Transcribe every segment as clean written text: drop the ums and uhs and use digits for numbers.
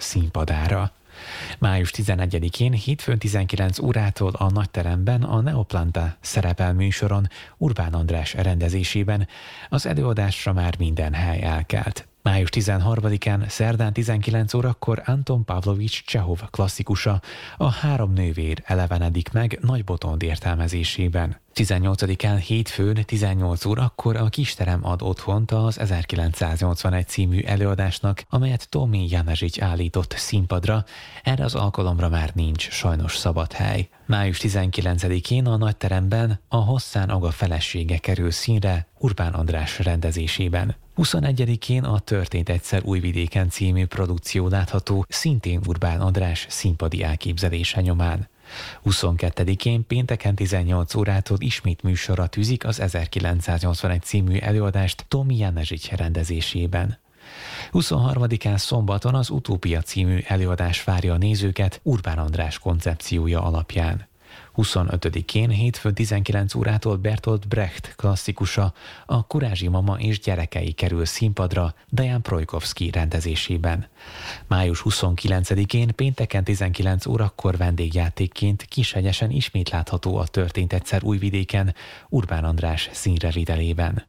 színpadára. Május 11-én hétfőn 19 órától a Nagyteremben a Neoplanta szerepel műsoron Urbán András rendezésében. Az előadásra már minden hely elkelt. Május 13-án szerdán 19 órakor Anton Pavlovics Csehov klasszikusa, a Három nővér elevenedik meg Nagybotond értelmezésében. 18-án hétfőn 18 órakor a Kisterem ad otthont az 1981 című előadásnak, amelyet Tomi Janezsics állított színpadra. Erre az alkalomra már nincs sajnos szabad hely. Május 19-én a Nagyteremben a Hosszán Aga felesége kerül színre Urbán András rendezésében. 21-én a Történt egyszer Újvidéken című produkció látható, szintén Urbán András színpadi elképzelése nyomán. 22-én pénteken 18 órától ismét műsorra tűzik az 1981 című előadást Tomi Janezsics rendezésében. 23-án szombaton az Utópia című előadás várja a nézőket Urbán András koncepciója alapján. 25-én hétfőn 19 órától Bertolt Brecht klasszikusa, a Kurázsi mama és gyerekei kerül színpadra Dejan Projkovszky rendezésében. Május 29-én pénteken 19 órakor vendégjátékként Kishegyesen ismét látható a Történt egyszer Újvidéken Urbán András színrevitelében.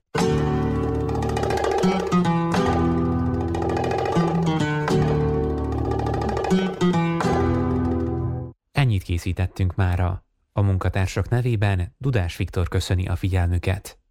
Ennyit készítettünk mára. A munkatársak nevében Dudás Viktor köszöni a figyelmüket.